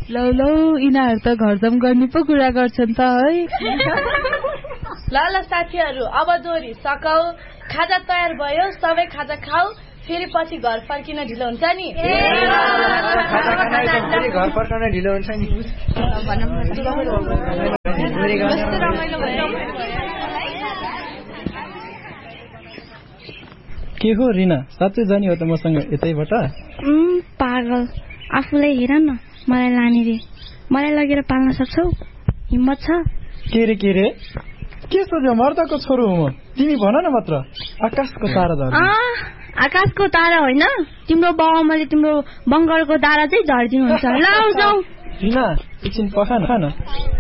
लौ लौ यिनीहरू त घरजम गर्ने पो कुरा गर्छन् त है। ल साथीहरू अब दोहोरी सकाउ, खाजा तयार भयो, सबै खाजा खाऊ, फेरि पछि घर फर्किन ढिलो हुन्छ नि। घर फर्कन ढिलो हुन्छ नि। के हो रिना, साँच्चै जाने हो त मसँग यतैबाट? पागल, आफूलाई हेर न, मलाई लाने रे। मलाई लगेर पाल्न सक्छौ? हिम्मत छ? के रे के सोध्यो? मर्दाको छोरो हो म, तिमी भन न मात्र। आकाशको तारा झर्छ। आकाशको तारा होइन, तिम्रो बाउआमाले तिम्रो बङ्गालको तारा चाहिँ झर्दिनुहुन्छ। ल जाऊ। रिना एकछिन पखा न।